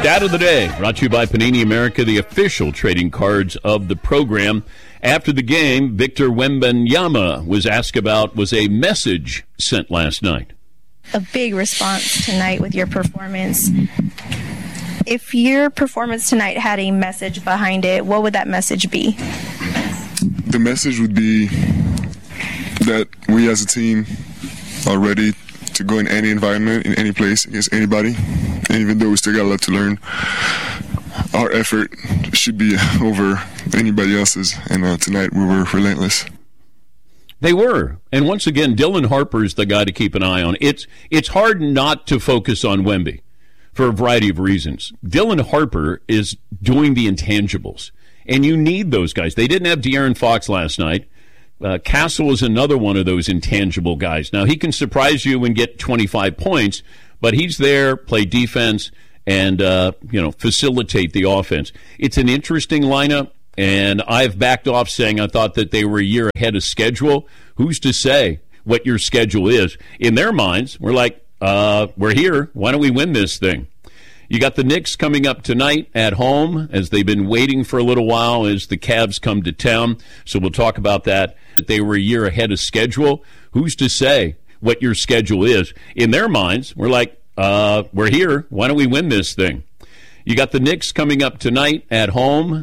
Stat of the day, brought to you by Panini America, the official trading cards of the program. After the game, Victor Wembanyama was asked about, was a message sent last night? A big response tonight with your performance. If your performance tonight had a message behind it, what would that message be? The message would be that we as a team are ready to go in any environment, in any place, against anybody. And even though we still got a lot to learn, our effort should be over anybody else's. And tonight we were relentless. They were. And once again, Dylan Harper's the guy to keep an eye on. It's hard not to focus on Wemby for a variety of reasons. Dylan Harper is doing the intangibles, and you need those guys. They didn't have De'Aaron Fox last night. Castle is another one of those intangible guys. Now, he can surprise you and get 25 points, but he's there, play defense, and facilitate the offense. It's an interesting lineup, and I've backed off saying I thought that they were a year ahead of schedule. Who's to say what your schedule is? In their minds, we're like, we're here. Why don't we win this thing? You got the Knicks coming up tonight at home, as they've been waiting for a little while as the Cavs come to town. So we'll talk about that. They were a year ahead of schedule. Who's to say what your schedule is? In their minds, we're like, we're here. Why don't we win this thing? You got the Knicks coming up tonight at home.